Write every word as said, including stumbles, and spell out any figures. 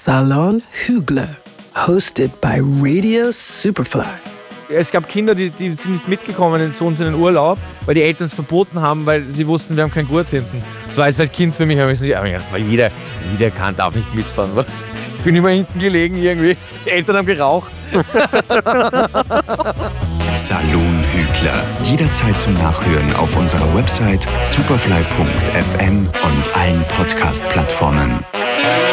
Salon Hügler, hosted by Radio Superfly. Es gab Kinder, die, die sind nicht mitgekommen zu uns in den Urlaub, weil die Eltern es verboten haben, weil sie wussten, wir haben kein Gurt hinten. Das war jetzt als Kind für mich, aber ich gedacht, weil jeder, jeder kann, darf nicht mitfahren. Was? Ich bin immer hinten gelegen irgendwie. Die Eltern haben geraucht. Salon Hügler. Jederzeit zum Nachhören auf unserer Website superfly punkt f m und allen Podcast-Plattformen.